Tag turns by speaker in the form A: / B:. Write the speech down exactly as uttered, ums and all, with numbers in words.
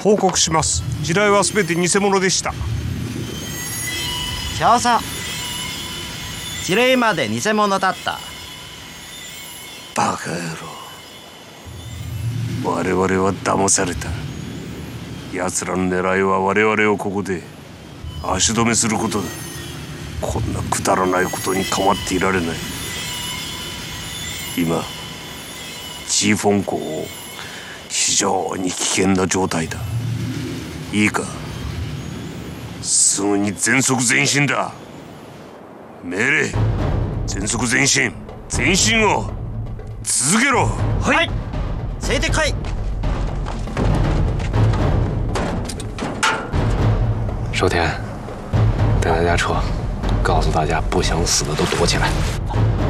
A: 報告します。地雷は全て偽物でした。
B: そうそう、地雷まで偽物だった。
A: バカ野郎、我々は騙された。奴らの狙いは我々をここで足止めすることだ。こんなくだらないことに構っていられない。今ジーフォン港を非常に危険な状態だ。いいか、すぐに全速前進だ。命令、全速前進。前進を続けろ。
B: はい、ついてこい。
C: 收田，带大家撤，告诉大家不想死的都躲起来。